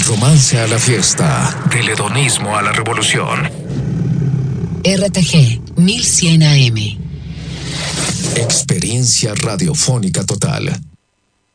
Del romance a la fiesta, del hedonismo a la revolución. RTG 1100 AM. Experiencia radiofónica total.